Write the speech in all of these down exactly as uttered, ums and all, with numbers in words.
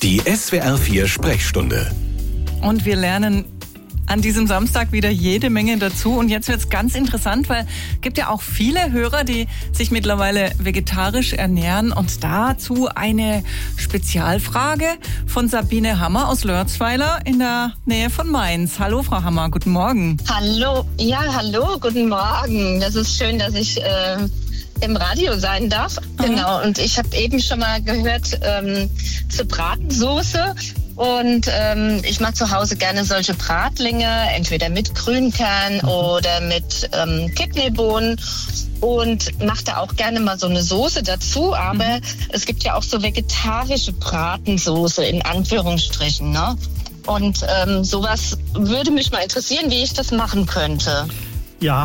Die S W R vier Sprechstunde. Und wir lernen an diesem Samstag wieder jede Menge dazu. Und jetzt wird's ganz interessant, weil es gibt ja auch viele Hörer, die sich mittlerweile vegetarisch ernähren. Und dazu eine Spezialfrage von Sabine Hammer aus Lörzweiler in der Nähe von Mainz. Hallo, Frau Hammer, guten Morgen. Hallo, ja, hallo, guten Morgen. Das ist schön, dass ich äh, im Radio sein darf. Mhm. Genau, und ich habe eben schon mal gehört ähm, zur Bratensoße. Und ähm, ich mache zu Hause gerne solche Bratlinge, entweder mit Grünkern mhm. oder mit ähm, Kidneybohnen und mache da auch gerne mal so eine Soße dazu. Aber mhm. es gibt ja auch so vegetarische Bratensoße in Anführungsstrichen, ne? Und ähm, sowas würde mich mal interessieren, wie ich das machen könnte. Ja.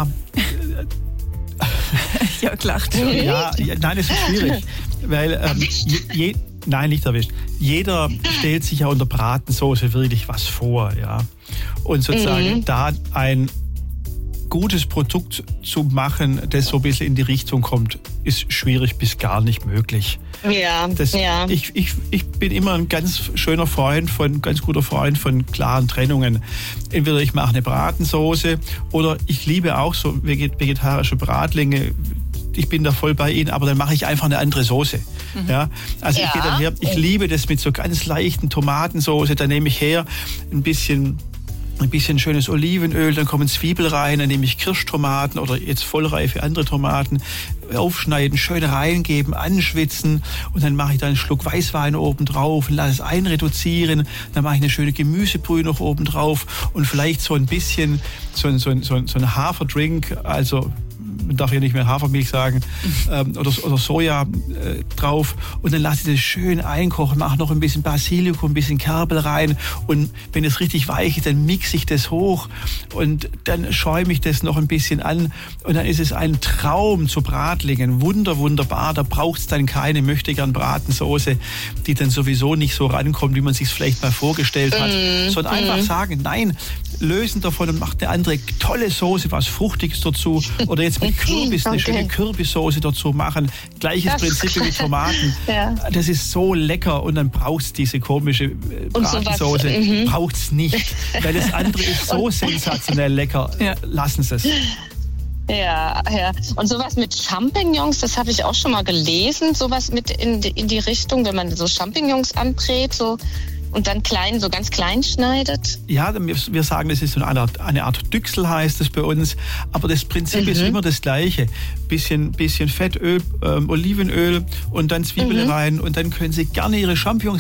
Ja, lacht. Ja, ja, nein, es ist schwierig, weil ähm, je, je, nein, nicht erwischt. Jeder stellt sich ja unter Bratensoße wirklich was vor, ja. Und sozusagen mhm. da ein gutes Produkt zu machen, das so ein bisschen in die Richtung kommt, ist schwierig bis gar nicht möglich. Ja, das, ja. Ich, ich, ich bin immer ein ganz schöner Freund von, ganz guter Freund von klaren Trennungen. Entweder ich mache eine Bratensoße oder ich liebe auch so vegetarische Bratlinge. Ich bin da voll bei Ihnen, aber dann mache ich einfach eine andere Soße. Mhm. Ja, also ja. ich gehe dann her, ich liebe das mit so ganz leichten Tomatensoße, da nehme ich her ein bisschen ein bisschen schönes Olivenöl, dann kommen Zwiebeln rein, dann nehme ich Kirschtomaten oder jetzt vollreife andere Tomaten, aufschneiden, schön reingeben, anschwitzen und dann mache ich da einen Schluck Weißwein oben drauf und lasse es einreduzieren, dann mache ich eine schöne Gemüsebrühe noch oben drauf und vielleicht so ein bisschen so ein, so ein, so ein, so ein Haferdrink, also man darf ja nicht mehr Hafermilch sagen, ähm, oder, oder Soja äh, drauf und dann lasse ich das schön einkochen, mache noch ein bisschen Basilikum, ein bisschen Kerbel rein und wenn es richtig weich ist, dann mixe ich das hoch und dann schäume ich das noch ein bisschen an und dann ist es ein Traum zu Bratlingen, wunder, wunderbar, da braucht es dann keine möchtegern Bratensoße, die dann sowieso nicht so rankommt, wie man sich es vielleicht mal vorgestellt hat, mm, sondern mm. einfach sagen, nein, lösen davon und macht eine andere tolle Soße, was Fruchtiges dazu oder jetzt mit Kürbis, eine okay. schöne Kürbissoße dazu machen. Gleiches das Prinzip wie Tomaten. Ja. Das ist so lecker und dann braucht's diese komische Bratensoße. So mhm. braucht's nicht, weil das andere ist so sensationell lecker. Ja. Lassen Sie es. Ja, ja. Und sowas mit Champignons, das habe ich auch schon mal gelesen. Sowas mit in die, in die Richtung, wenn man so Champignons anbrät, so und dann klein, so ganz klein schneidet? Ja, wir sagen, das ist so eine Art, eine Art Düchsel, heißt es bei uns. Aber das Prinzip mhm. ist immer das Gleiche. Bisschen, bisschen Fettöl, ähm, Olivenöl und dann Zwiebeln mhm. rein. Und dann können Sie gerne Ihre Champignons